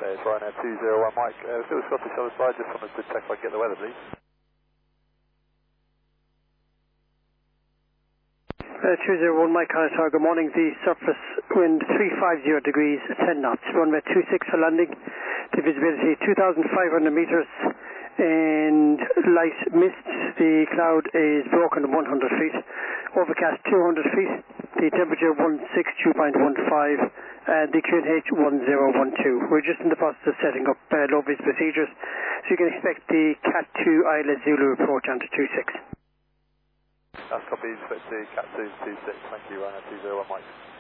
It's Ryanair 201 Mike. Still Scottish other side, just wanted to check if I can get the weather, please. 201 Mike, Connoisseur, good morning. The surface wind 350 degrees, 10 knots. Runway 26 for landing. The visibility 2,500 meters and light mist. The cloud is broken 100 feet. Overcast 200 feet. The temperature 162.15 and the QNH 1012. We're just in the process of setting up low vis procedures, so you can expect the Cat 2 Isla Zulu approach onto 26. That's copy, expect to Cat 226. Thank you, Ryanair 201 Mike.